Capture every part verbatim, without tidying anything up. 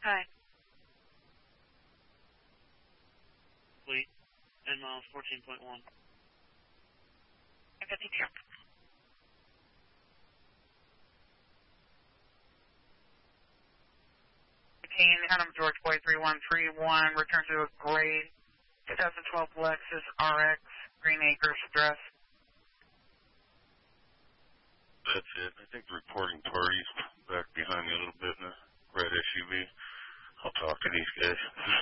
Hi. Fleet, and miles fourteen point one. I got the truck. Adam George Boy three one three one, return to a gray twenty twelve Lexus R X, Green Acres address. That's it. I think the reporting party's back behind me a little bit in a red S U V. I'll talk to these guys.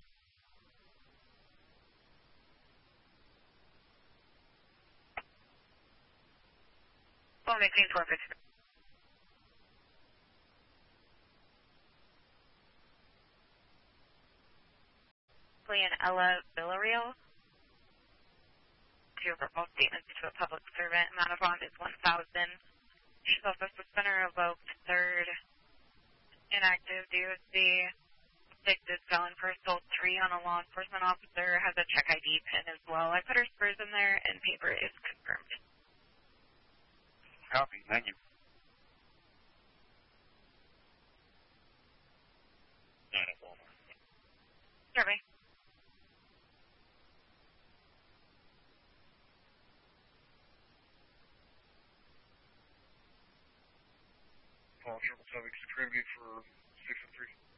Phone eighteen twelve fifty. And Ella Villarreal. To remote statements to a public servant. Amount of bond is one thousand. She's also suspended or revoked. Third, inactive D O C. Addicted felon for assault. Three on a law enforcement officer. Has a check I D pin as well. I put her spurs in there and paper is confirmed. Copy. Thank you. Survey. Paul Triple Seven, Supreme Gate for six and three.